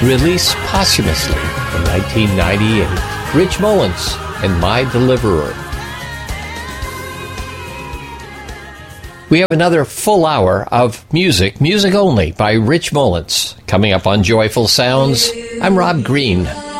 released posthumously in 1998. Rich Mullins and My Deliverer. We have another full hour of music only by Rich Mullins. Coming up on Joyful Sounds, I'm Rob Green.